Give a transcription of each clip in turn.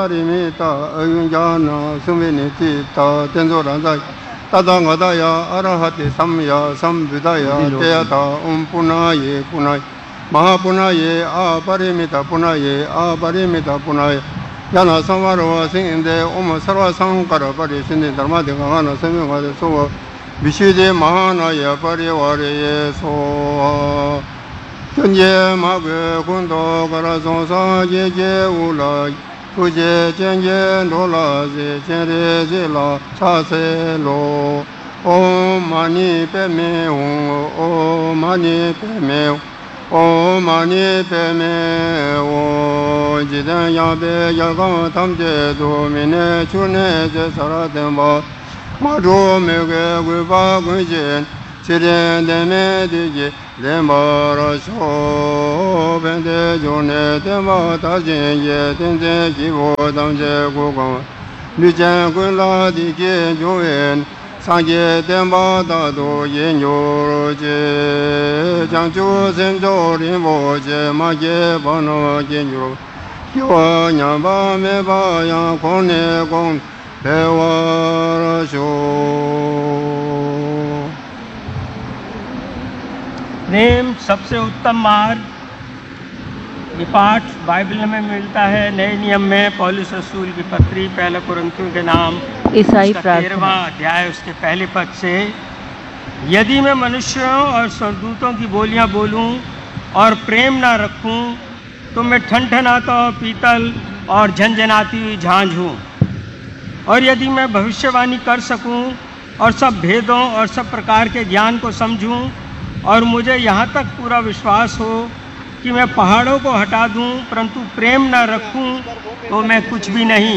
리미타 어윤자나 승빈이티타 텐조란자 따다가다야 아라하티 삼야 삼부다야 때야다 음푸나예 punaye 마하푸나예 아바리미타 punaye 아바리미타 punaye 야나 samvaro singinde om sarva sankara parisinde dharmade gana samyangade so vishide mahanaya parivare so 현재 마베 군도 가라송사 예제 우라 부제 전제 놀라제 제레제라 차세로 오마니 베메 오마니 베메 오마니 베메 오 지단 야베 야강 탐제도 미네 주네 제사라데마 마조메게 구바군제 지렌데메디지 레마라쇼 벤데존네 데마다진예 덴데기보담제고공 뉴젠군라디게 조엔 상제 덴바다도 예뇨제 장주센조린보제 마게 번호게뇨 요냐바메바야 공내공 배워라쇼 प्रेम सबसे उत्तम मार्ग, ये पाठ Bible में मिलता है। नए नियम में पौलुस रसूल की पत्री पहले कुरिन्थियों के नाम ईसाई उसका प्रार्थना 13वां अध्याय उसके पहले पद से, यदि मैं मनुष्यों और स्वर्गदूतों की बोलियां बोलूं और प्रेम ना रखूं तो मैं ठनठनाता हुआ पीतल और झनझनाती हुई झांझ हूँ। और यदि मैं भविष्यवाणी कर सकूं और सब भेदों और सब प्रकार के ज्ञान को समझूं और मुझे यहाँ तक पूरा विश्वास हो कि मैं पहाड़ों को हटा दूं, परंतु प्रेम न रखूं तो मैं कुछ भी नहीं।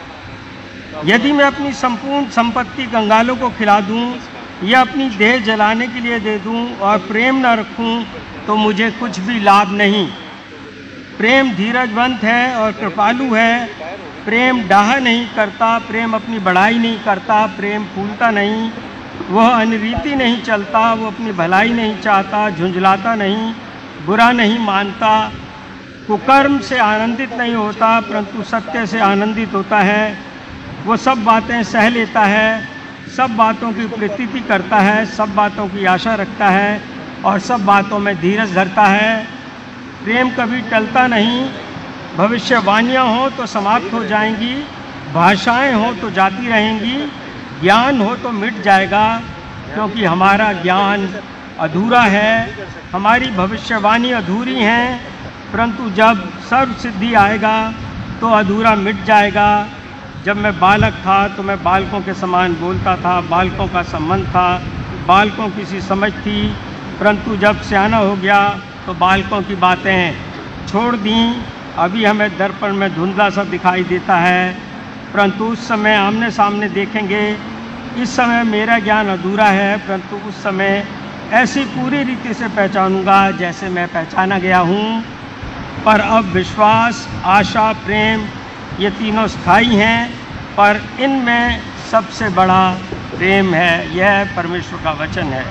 यदि मैं अपनी संपूर्ण संपत्ति कंगालों को खिला दूं या अपनी देह जलाने के लिए दे दूं और प्रेम न रखूं तो मुझे कुछ भी लाभ नहीं। प्रेम धीरजवंत है और कृपालु है। प्रेम डाह नहीं करता, प्रेम अपनी बड़ाई नहीं करता, प्रेम फूलता नहीं, वह अनरीति नहीं चलता, वो अपनी भलाई नहीं चाहता, झुंझलाता नहीं, बुरा नहीं मानता, कुकर्म से आनंदित नहीं होता परंतु सत्य से आनंदित होता है। वो सब बातें सह लेता है, सब बातों की प्रतीति करता है, सब बातों की आशा रखता है और सब बातों में धीरज धरता है। प्रेम कभी टलता नहीं। भविष्यवाणियाँ हों तो समाप्त हो जाएंगी, भाषाएं हों तो जाती रहेंगी, ज्ञान हो तो मिट जाएगा, क्योंकि हमारा ज्ञान अधूरा है, हमारी भविष्यवाणी अधूरी हैं, परंतु जब सर्व सिद्धि आएगा तो अधूरा मिट जाएगा। जब मैं बालक था तो मैं बालकों के समान बोलता था, बालकों का संबंध था, बालकों की सी समझ थी, परंतु जब सियाना हो गया तो बालकों की बातें छोड़ दी। अभी हमें दर्पण में धुंधला सा दिखाई देता है, परंतु उस समय आमने सामने देखेंगे। इस समय मेरा ज्ञान अधूरा है, परंतु उस समय ऐसी पूरी रीति से पहचानूंगा जैसे मैं पहचाना गया हूँ। पर अब विश्वास, आशा, प्रेम ये तीनों स्थायी हैं, पर इनमें सबसे बड़ा प्रेम है। यह परमेश्वर का वचन है।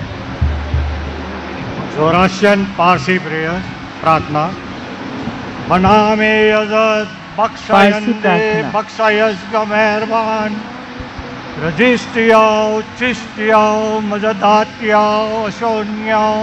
जोराशियन पारसी प्रेयर प्रार्थना। बनामे यजत बख्शायंदे बख्शायस का मेहरबान रजिस्टियाओ चिस्टियाओ मजदातियाओ अशोनियाओ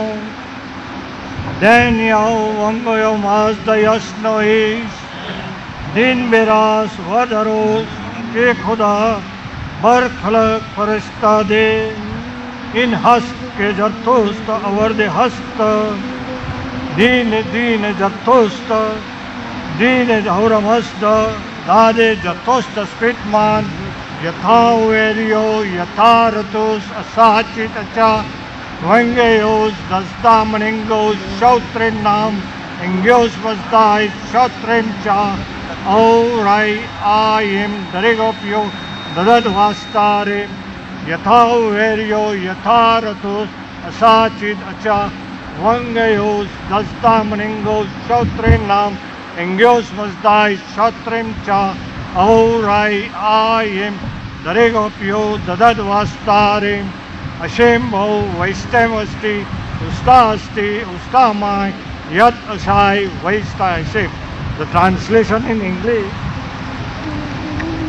दैनियाओ वंगयो माजदयस्नोइस दिन बेरास वदरोस के खुदा बर खलक फरिश्ता दे इन हस्त के जत्थोस्त अवर्द हस्त दीन दीन जत्थोस्त दीन हौरमस्त दादे जत्थोस्त स्पिटमान यथावेरियो यथारतोस असाचितचा Vangelios dastamningos shautrinam engios vasdai shautrincha aurai aim darigopio dadadvastare yathaverio yatharatos asachid acha Vangelios dastamningos shautrinam engios vasdai shautrincha aurai aim darigopio dadadvastare Hashem Bo Vaistamasti Ustasti Ustamai Yat Asai Vaista Hashem. The translation in English: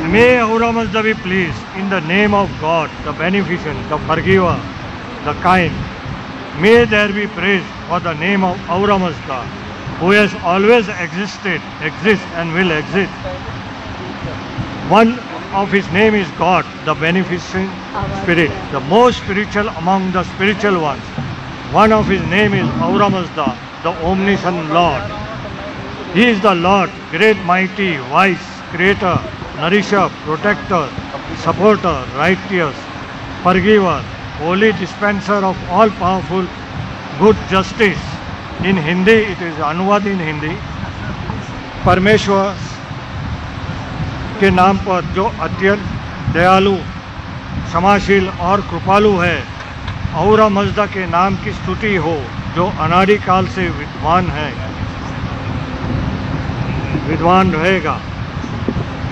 May Aura Mazda be pleased in the name of God, the beneficent, the forgiver, the kind. May there be praise for the name of Aura Mazda, who has always existed, exists and will exist. One of his name is God, the beneficent spirit, the most spiritual among the spiritual ones. One of his name is Aura Mazda, the omniscient Lord. He is the Lord, great, mighty, wise, creator, nourisher, protector, supporter, righteous, forgiver, holy dispenser of all powerful good justice. In Hindi, it is अनुवाद in Hindi. परमेश्वर के नाम पर जो अत्यंत दयालु, क्षमाशील और कृपालु है, औरा मज़दा के नाम की स्तुति हो, जो अनादि काल से विद्वान है, विद्वान रहेगा।